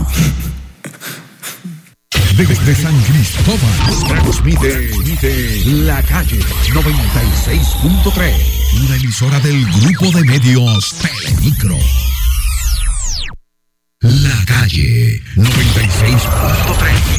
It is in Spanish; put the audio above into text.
Desde San Cristóbal transmite La Calle 96.3, una emisora del grupo de medios Telemicro. La Calle 96.3.